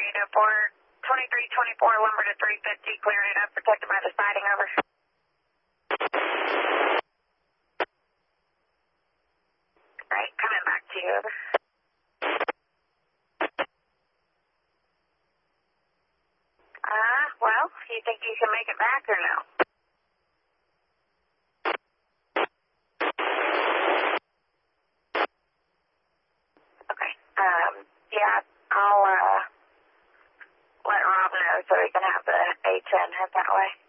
Port 2324, lumber to 350, clearing it up, protected by the siding, over. Right, coming back to you, over. Well, you think you can make it back or no? Okay, yeah, I'll, let Rob know so he can have the A10 head that way.